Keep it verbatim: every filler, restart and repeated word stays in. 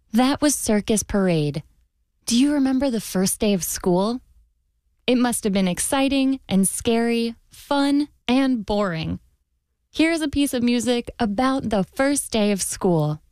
That was Circus Parade. Do you remember the first day of school? It must have been exciting and scary, fun and boring. Here's a piece of music about the first day of school.